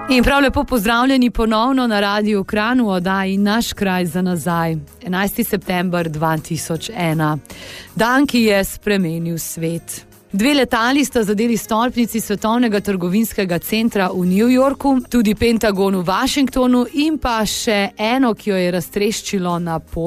In prav lepo pozdravljeni ponovno na Radiu Kranj v oddaji Naš kraj za nazaj. 11. september 2001. Dan, ki je spremenil svet. 2 letali sta zadeli stolpnici Svetovnega trgovinskega centra v New Yorku, tudi Pentagon v Washingtonu in pa še eno, ki jo je raztreščilo na